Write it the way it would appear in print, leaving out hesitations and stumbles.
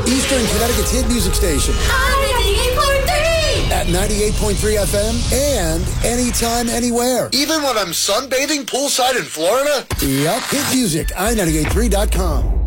Eastern Connecticut's hit music station. At 98.3 FM and anytime, anywhere. Even when I'm sunbathing poolside in Florida? Yep. Hit music, i98.3.com.